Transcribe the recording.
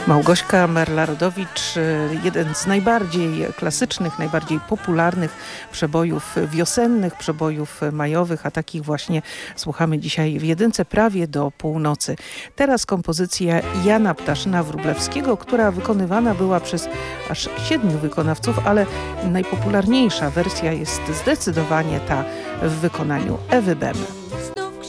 Małgośka Merla-Rodowicz, jeden z najbardziej klasycznych, najbardziej popularnych przebojów wiosennych, przebojów majowych, a takich właśnie słuchamy dzisiaj w jedynce prawie do północy. Teraz kompozycja Jana Ptaszyna-Wróblewskiego, która wykonywana była przez aż 7 wykonawców, ale najpopularniejsza wersja jest zdecydowanie ta w wykonaniu Ewy Bem.